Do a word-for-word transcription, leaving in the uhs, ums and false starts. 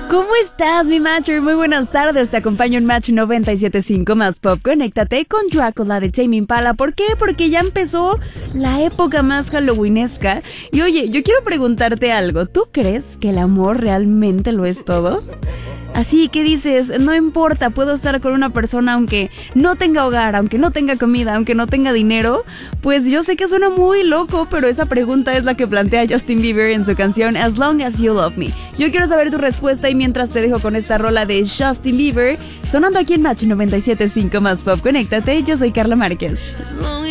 ¿Cómo estás, mi macho? Muy buenas tardes, te acompaño en Match noventa y siete punto cinco más Pop. Conéctate con Drácula de Tame Impala. ¿Por qué? Porque ya empezó la época más halloweenesca. Y oye, yo quiero preguntarte algo. ¿Tú crees que el amor realmente lo es todo? Así que dices, no importa, puedo estar con una persona aunque no tenga hogar, aunque no tenga comida, aunque no tenga dinero. Pues yo sé que suena muy loco, pero esa pregunta es la que plantea Justin Bieber en su canción As Long As You Love Me. Yo quiero saber tu respuesta y mientras te dejo con esta rola de Justin Bieber, sonando aquí en Match noventa y siete punto cinco más Pop. Conéctate, yo soy Carla Márquez.